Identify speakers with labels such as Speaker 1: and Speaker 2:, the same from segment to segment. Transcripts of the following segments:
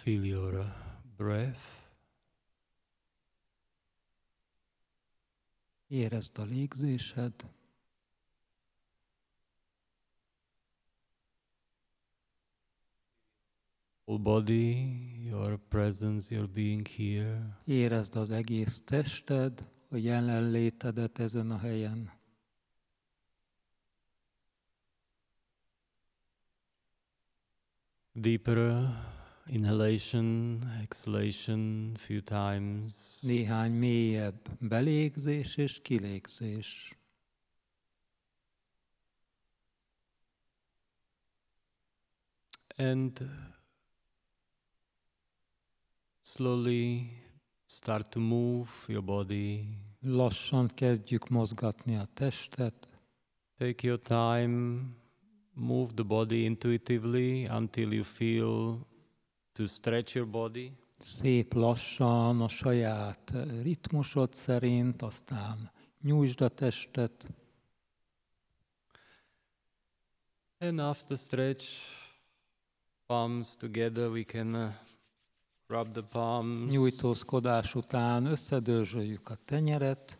Speaker 1: Feel your breath.
Speaker 2: Érezd a légzésed.
Speaker 1: Whole body, your presence, your being here.
Speaker 2: Érezd az egész tested, a jelenlétedet ezen a helyen.
Speaker 1: Deeper inhalation, exhalation, few times.
Speaker 2: Néhány mélyebb belégzés és kilégzés.
Speaker 1: And slowly start to move your body.
Speaker 2: Lassan kezdjük mozgatni a testet.
Speaker 1: Take your time, move the body intuitively until you feel to stretch your body.
Speaker 2: Szép lassan, a saját ritmusod szerint, aztán nyújtsd a testet.
Speaker 1: And after stretch, palms together, we can rub the palms.
Speaker 2: Nyújtózkodás után összedörzsöljük a tenyeret.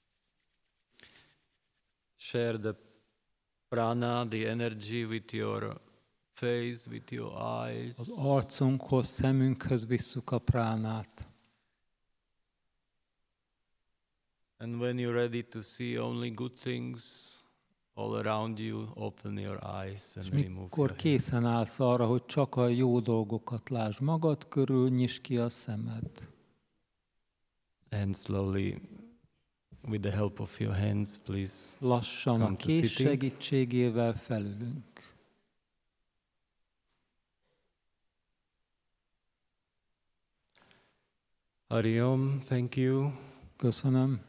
Speaker 1: Share the prana, the energy with your face, with your eyes.
Speaker 2: Az arcunkhoz, szemünkhöz visszük a pránát.
Speaker 1: And when you're ready to see only good things all around you, open your eyes and remove your
Speaker 2: Mikor készen állsz arra, hogy csak a jó dolgokat lásd magad körül, nyisd ki a szemed.
Speaker 1: And slowly, with the help of your hands, please.
Speaker 2: Lassan
Speaker 1: Come
Speaker 2: a
Speaker 1: to
Speaker 2: kés
Speaker 1: sitting.
Speaker 2: segítségével felülünk.
Speaker 1: Hari Om, thank you.
Speaker 2: Köszönöm.